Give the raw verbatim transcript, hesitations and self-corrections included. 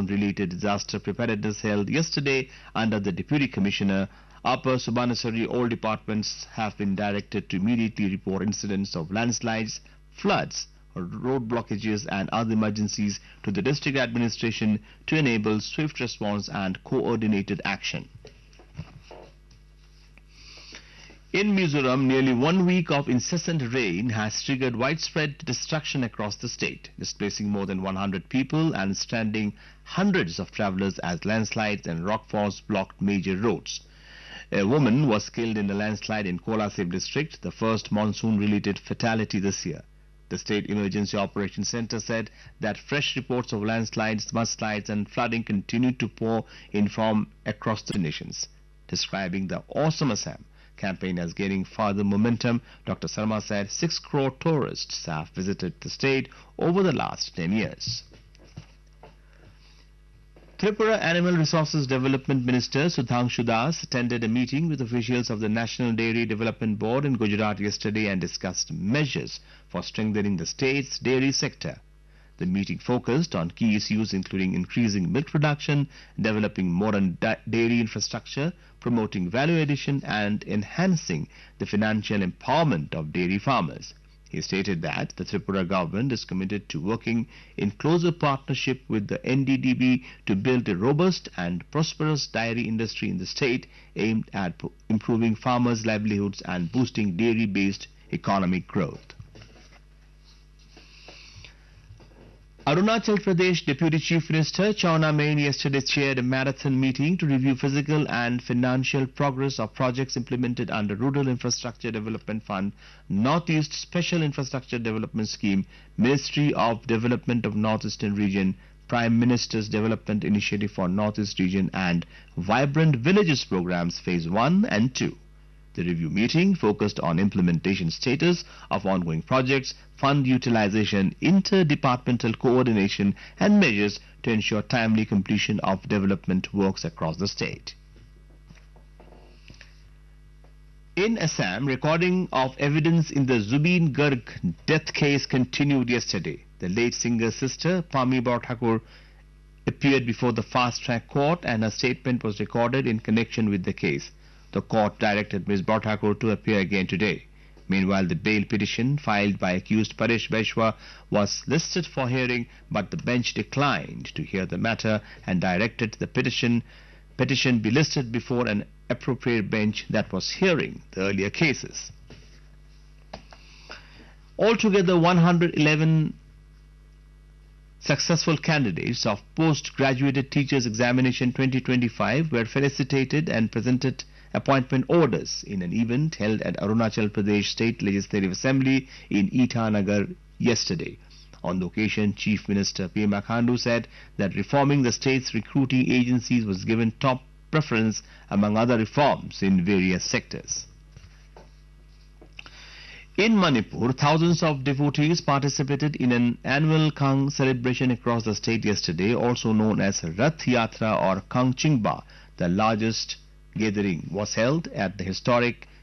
monsoon-related disaster preparedness held yesterday under the Deputy Commissioner. Upper Subanasari, all departments have been directed to immediately report incidents of landslides, floods, road blockages and other emergencies to the district administration to enable swift response and coordinated action. In Mizoram, nearly one week of incessant rain has triggered widespread destruction across the state, displacing more than one hundred people and stranding hundreds of travelers as landslides and rockfalls blocked major roads. A woman was killed in a landslide in Kolasib district, the first monsoon-related fatality this year. The State Emergency Operations Center said that fresh reports of landslides, mudslides and flooding continued to pour in from across the nations. Describing the Awesome Assam campaign as gaining further momentum, Doctor Sarma said six crore tourists have visited the state over the last ten years. Tripura Animal Resources Development Minister Sudhanshu Das attended a meeting with officials of the National Dairy Development Board in Gujarat yesterday and discussed measures for strengthening the state's dairy sector. The meeting focused on key issues including increasing milk production, developing modern da dairy infrastructure, promoting value addition and enhancing the financial empowerment of dairy farmers. He stated that the Tripura government is committed to working in closer partnership with the N D D B to build a robust and prosperous dairy industry in the state aimed at improving farmers' livelihoods and boosting dairy-based economic growth. Arunachal Pradesh Deputy Chief Minister Chauna Main yesterday chaired a marathon meeting to review physical and financial progress of projects implemented under Rural Infrastructure Development Fund, Northeast Special Infrastructure Development Scheme, Ministry of Development of Northeastern Region, Prime Minister's Development Initiative for Northeast Region and Vibrant Villages Programs Phase one and two. The review meeting focused on implementation status of ongoing projects, fund utilization, inter-departmental coordination and measures to ensure timely completion of development works across the state. In Assam, recording of evidence in the Zubeen Garg death case continued yesterday. The late singer's sister, Pami Thakur, appeared before the fast-track court and her statement was recorded in connection with the case. The court directed Miz Thakur to appear again today. Meanwhile, the bail petition filed by accused Paresh Baishwa was listed for hearing, but the bench declined to hear the matter and directed the petition petition be listed before an appropriate bench that was hearing the earlier cases. Altogether, one hundred eleven successful candidates of Postgraduate Teachers Examination twenty twenty-five were felicitated and presented appointment orders in an event held at Arunachal Pradesh State Legislative Assembly in Itanagar yesterday. On the occasion, Chief Minister Pema Khandu said that reforming the state's recruiting agencies was given top preference among other reforms in various sectors. In Manipur, thousands of devotees participated in an annual Kang celebration across the state yesterday, also known as Rath Yatra or Kang Chingba. The largest gathering was held at the historic